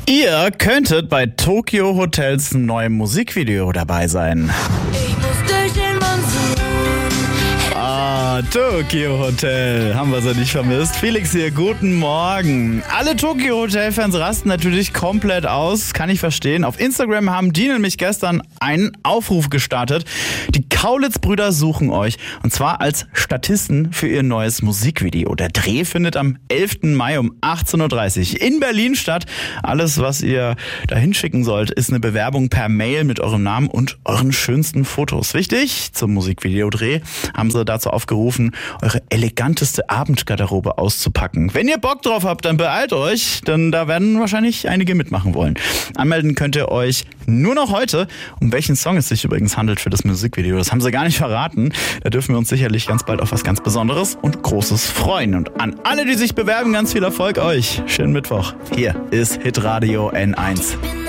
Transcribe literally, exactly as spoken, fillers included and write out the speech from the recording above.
Ihr könntet bei Tokio Hotels neuem Musikvideo dabei sein. Ich muss durch den Monsun. Ah, Tokio Hotel. Haben wir sie nicht vermisst. Felix hier, guten Morgen. Alle Tokio Hotel-Fans rasten natürlich komplett aus. Kann ich verstehen. Auf Instagram haben Dean und mich gestern einen Aufruf gestartet. Die Kaulitz-Brüder suchen euch. Und zwar als Statisten für ihr neues Musikvideo. Der Dreh findet am elften Mai um achtzehn Uhr dreißig in Berlin statt. Alles, was ihr da hinschicken sollt, ist eine Bewerbung per Mail mit eurem Namen und euren schönsten Fotos. Wichtig, zum Musikvideodreh haben sie dazu aufgerufen, eure eleganteste Abendgarderobe auszupacken. Wenn ihr Bock drauf habt, dann beeilt euch, denn da werden wahrscheinlich einige mitmachen wollen. Anmelden könnt ihr euch nur noch heute. Um welchen Song es sich übrigens handelt für das Musikvideo, das haben sie gar nicht verraten. Da dürfen wir uns sicherlich ganz bald auf was ganz Besonderes und Großes freuen. Und an alle, die sich bewerben, ganz viel Erfolg euch. Schönen Mittwoch. Hier ist Hitradio N eins.